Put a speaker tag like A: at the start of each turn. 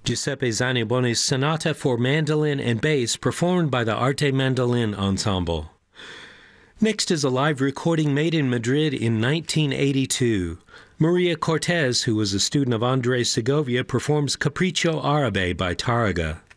A: Giuseppe Zanibone's Sonata for Mandolin and Bass, performed by the Arte Mandolin Ensemble. Next is a live recording made in Madrid in 1982. Maria Cortez, who was a student of Andres Segovia, performs Capriccio Árabe by Tárrega.